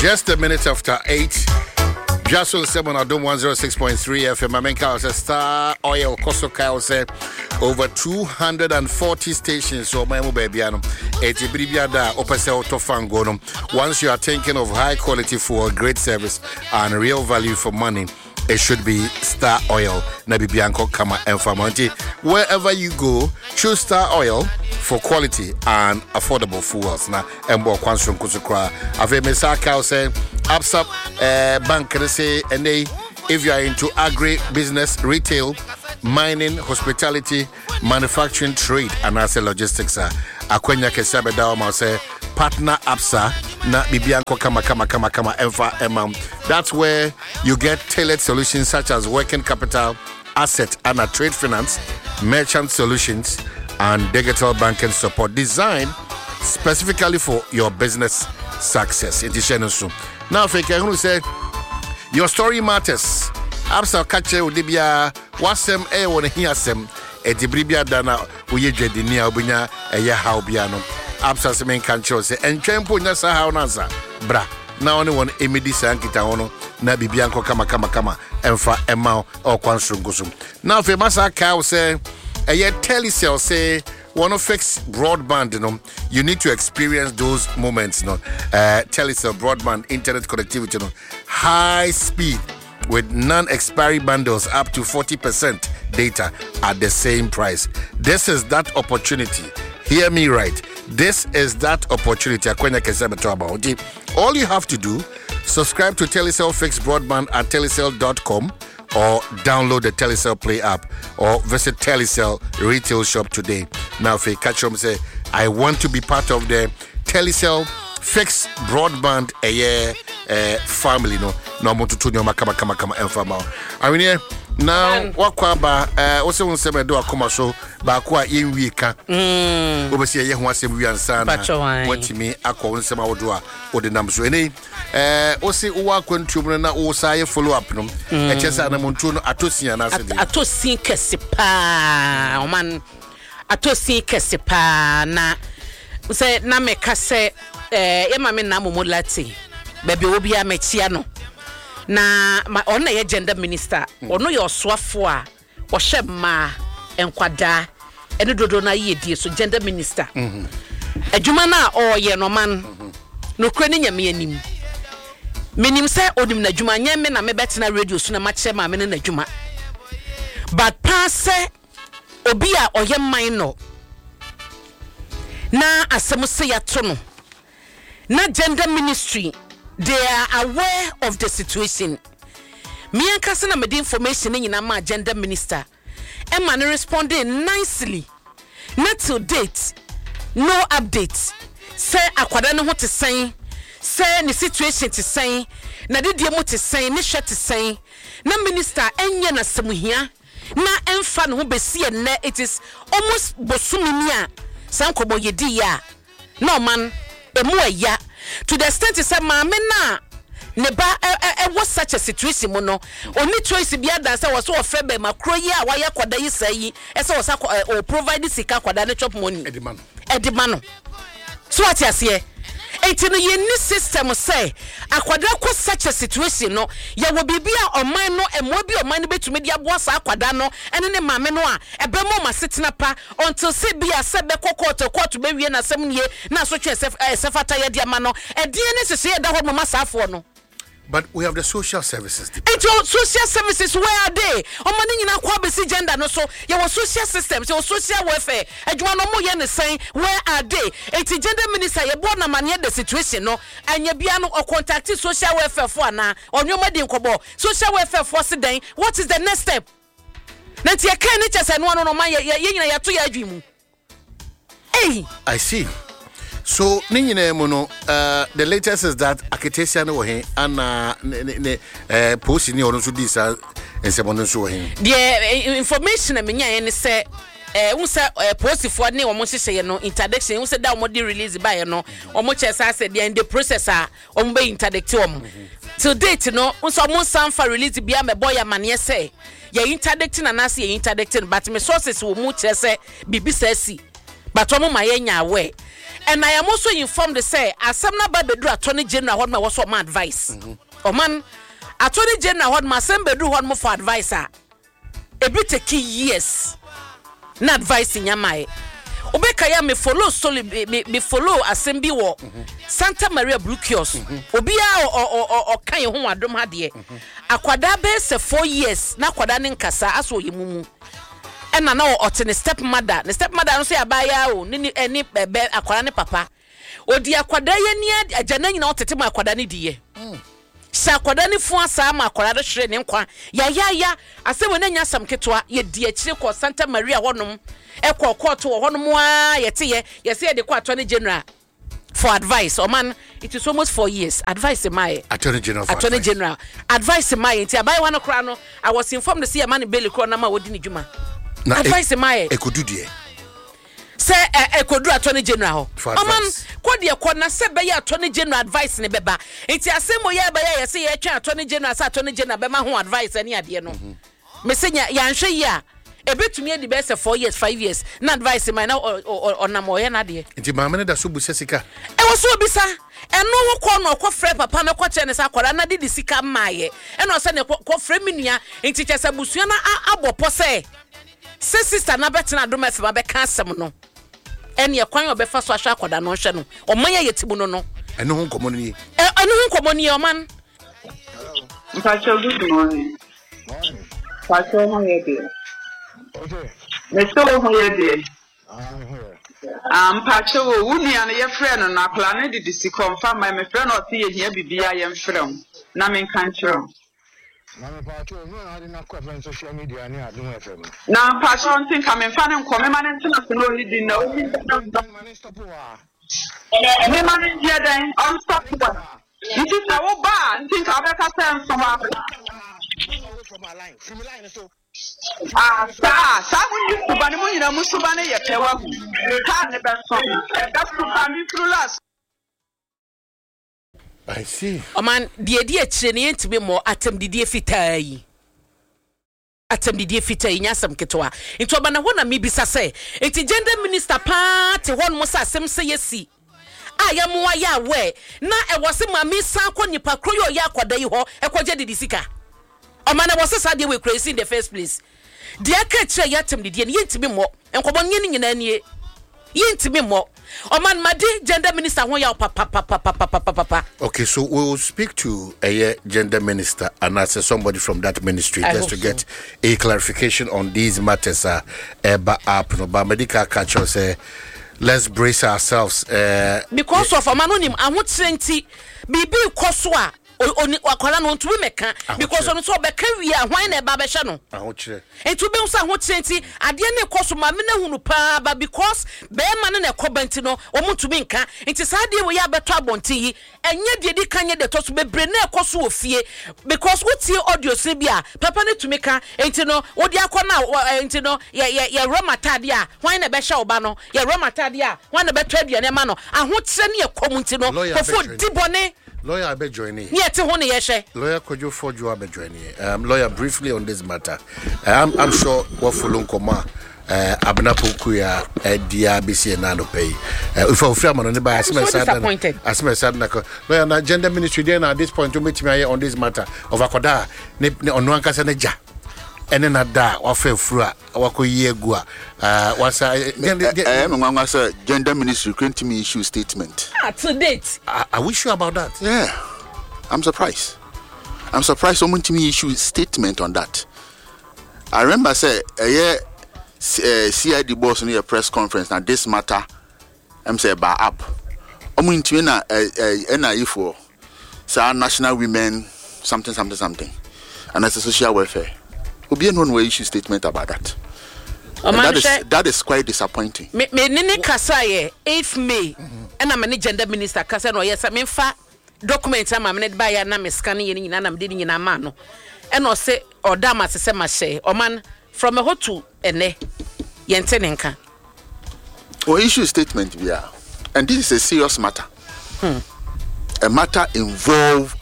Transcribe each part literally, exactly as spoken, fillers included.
Just a minute after eight. Just on seven, I do one oh six point three F M. My main cow says Star Oil, Koso Cow say over two hundred forty stations. So, my baby, it's a bribiada, opposite to Fangono. Once you are thinking of high quality for great service and real value for money, it should be Star Oil. Nabi Bianco, Kama, and Famonti. Wherever you go, choose Star Oil for quality and affordable fuels. Now, Embo Kwansum Kusukra. Ave Mesaka say, Absap Bank, say, and they, if you are into agri business, retail, mining, hospitality, manufacturing, trade, and also logistics, Akwenya Kesabe Daoma say, partner Absa, na Bibianco Kama Kama Kama Kama Enfa Emam. That's where you get tailored solutions such as working capital, asset, and a trade finance, merchant solutions, and digital banking support designed specifically for your business success. Now, if you say your story matters, Absa Kache Udibia, Wasem E one Hiasem, Edibribia Dana, Uye Jedinia Ubinya, a Yahabiano. Absa Semen Kancho say, and Champo Nasa Haunaza, Bra. Now only one Emidi Sankita Ono, Nabi Bianco Kama Kama Kama, and for Emma or Kwansum Gusum. Now, if Masa Cow say, a yet Telecel say, want to fix broadband, you know, you need to experience those moments, you know. Uh, Telecel broadband internet connectivity, you know, high speed with non-expiry bundles up to forty percent data at the same price. This is that opportunity. Hear me right. This is that opportunity. All you have to do, subscribe to Telecel Fixed Broadband at telecel dot com or download the Telecel Play app or visit Telecel retail shop today. Now, if you catch them, say, I want to be part of the Telecel Fixed Broadband a year uh, family. No, no, I'm to tell you, kama kama kama enfama. I mean, yeah. Now, what kwaba? Uh, also, when some do a commercial, but kwa in weeka. Hmm. Obviously, you want some we answer. What to me? I call some out do or the numbers. Any, uh, also, work when children na also follow up. No, I just had a montuno atosi and answer. Atosi kesipa, man. Atosi kesipa na. Say na me kase. Eh, Emma me na mumulati. Baby obi a mechiano. Na ma ona ye gender minister ono ye oswafo a wo hye ma enkwada ene dodo na ye die so gender minister mhm adwuma na o ye no man no kura ni nyame anim menim se onim na adwuma nya me na me betena radio so na ma che ma me na adwuma but pass obi a oye man no na asem se ya to no na gender ministry. They are aware of the situation. Me and Kasana made information in my gender minister. And man responded nicely. Not to date. No updates. Say akwadano what to say. Say the situation to say. Na di diemo to say. Ni share to say. Na minister enye na semuhia. Na enfan hu besi ne. It is almost bosumimia. Sankobo yedi ya. No man. Emu ya. To the extent is a mama na neba e was such a situation mono only choice be that say was so frebe makro yi a waya kwada yi sai e say was o provide sika kwada na chop money edimano edimano so what you say enti no ye ni system say akwada ko such a situation no ye wo bibia oman no emo bi oman no betumi dia boa sa akwada no ene ne mame no a ebe mo masetena pa until say bia se be kokot court be wie na sem nie na so twe sefata ye dia ma no e die ne sese ye da ho mama saafo no. But we have the social services. And your social services, where are they? On money in a gender, no so your social systems, your social welfare. And you are no more yen saying, where are they? It's a gender minister, you born a man the situation, no, and you be or contacting social welfare for now on your wedding kobo. Social welfare for today. What is the next step? Nanti ya can just and one on my ya to ya dream. Hey, I see. So, Nina Mono, uh, the latest is that Akitesian Ohe and uh, posting your own to this and someone so him. The information I mean, and say, unsa post for ne almost say no interdiction, unsa down what release by no, or much as I said, in the processor, on be interdictum. Till date, no, unsa most some for release be a boy a man, yes, say, ye interdicting and I see interdicting, but my sources will much as say, B B C, but one of my way. And I am also informed to say, as some number bedroom attorney general what my was my advice. Oh man, attorney general what my same bedroom what more for advisor. A bit take years. Na advice in yamai. Obeka ya me follow soli me me follow assembly wo Santa Maria Blue Kiosk. Obia o o o kan ye ho adom ha de. Akwada be se four years na akwada ne nkasa aso yemumu. And now or to the stepmother, the stepmother don't say abaya o ni any bebe akwara ne papa. Odi akwada ye ni agana nyina otete ma akwada ne die. Sa akwada ne fu asa ma akwara de hwere ne nkwa. Ya ya ya ase wona nya sam ketwa ye die akire ko Santa Maria wonom e ko court wo honom a ye te ye ye se de ko attorney general for advice. Oh man, it is almost four years. Advice my attorney general. Attorney advice. General. Advice my nti abaya wana kra no I was informed to see a man Bailey kro na ma wodi ni djuma. Na advice my e kodu die. Say e kodu attorney general. Oh man, ko de ko na se be ya attorney general advice ne beba. Nti asemo ya ba ya se ye twa attorney general sa attorney general be ma ho advice ani ade no. Me senya ya nhwe yi a ebetumi edi be se four years five years na advice my na onam oye na de. Nti ma me da so bu sesika. E wo so obisa eno ho ko no ko frɛ papa na ko che ne sa kwara na de di sika maaye. E no se ne ko frɛ minua nti kyesa busua na abɔpɔ sɛ se sister na betina do mefa be ka asɛm no ene ye kwan obefa so ahwa akoda no hwɛ no ɔman ye yetimu no no eno ho nkomo ni e eno ho nkomo ni ɔman Mpacho, good morning. Morning. Mpacho, how are you? Okay. Let's go how are you? I'm here. Um, Mpacho, wuni ane ye friend na plane di disi confirm my friend or see ye bibia ye friend. Na men kanchro. Na Mpacho, no na na kwa friend social media ni adum F M. Na Mpacho think I'm fan nko me man ntina so no lead na o man stop wa. Me man dia den on stop wa. It is our bar, think I better send some from my line. From my line, so. Ah, sir, someone used to Banimu in a Musubane Yatewa. Can't never song. That's to come through last. I see. Oh man, the idea chene to be more atem the dear fitai. Atem the dear fitai, yasam ketwa. Into Bana one of me bisa say, it's a gender minister party one mosa sem say yesi. Aya mo ya we na e wose mami san kwa nipa kroyo ya kwada yi ho e kwaje de disika o ma na wose sa de we crazy in the first place de aka kire ya tem de de yentimi mo enkobo nye nyina nie yentimi mo o man made gender minister ho ya papa papa papa papa papa. Okay, so we will speak to a gender minister and as somebody from that ministry I just to get so. a clarification on these matters uh eba up no ba medical culture say let's brace ourselves uh, because yeah. of anonym ahotenti bibi koswa oni akwala no ntumi meka because ono so beka wi a hwan na eba be hye no ahokire entu be nso ahotenti ade na koso ma me na hunu pa ba because be ma no na ekobenti no omo ntumi nka enti sa de we ya beto abonti yi enye de di kanye de to so bebre na ekoso ofie because wotie audio se bia papa ne tumi ka enti no wo de akona enti no ye ye ye romatade a hwan na be hye oba no ye romatade a hwan na beto aduane ma no ahotire ne ekomunti no kofo dibone. Lawyer, I be joining. Yeah, to one yeshe. Lawyer, could you forge you be joining? Um, lawyer, briefly on this matter. I'm, I'm sure what for long coma. Uh, Abnapo Kuya, uh, D R B C and Nano pay. Uh, if I'm from on the buy, as my disappointed. As my son, lawyer, na gender ministry. Then at this point to meet me on this matter of Akoda, ne on one casaneja. And then at that, what fell through, what could ye go? Uh, what's I am among us, gender ministry couldn't me issue statement. Ah, to date. I, I wish you about that. Yeah, I'm surprised. I'm surprised someone to me issue statement on that. I remember say a year C I D boss in a press conference and this matter, I'm say by up. I'm going to na N I for say national women something something something, and that's a social welfare. Will be one way issue statement about that. That is, that is quite disappointing. Me me nene kasaye eighth May and I'm a gender minister kasa no yes I mean fa document am am need buy na me scan ye nyina na me de nyina ma no e no say or dam asese ma share o man from a ho to ene ye nte ne nka or issue statement we are, and this is a serious matter. Hmm. A matter involve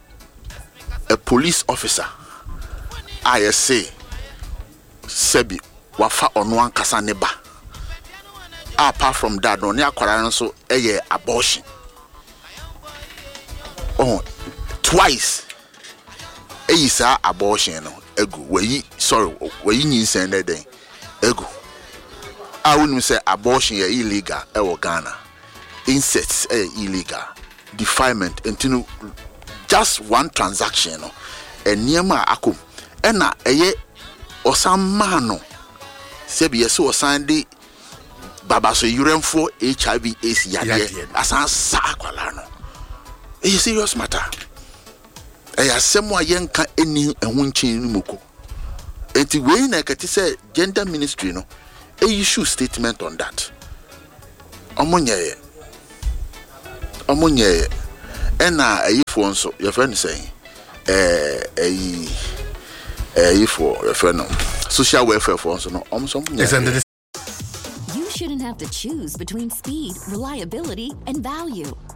a police officer. I say, Sebi, wafa onwan kasa neba. apart from that no ne akwara no so eye abortion oh twice eyi sa abortion no egu weyi sorry weyi nyinsen na den egu a wonu say abortion is illegal e wo Ghana incest is illegal defilement entinu just one transaction no eniema akom e na eye osama no se bi yeso osande baba so uremfo H I V AIDS yade asan sa akwala no e serious matter e asemo ayenka eni ehun chin ni moko enti we na kati say gender ministry no e issue statement on that omonye omonye ena ayifo nso your friend saying eh ayi ayifo your friend no social welfare for nso no omso omonye. You shouldn't have to choose between speed, reliability, and value.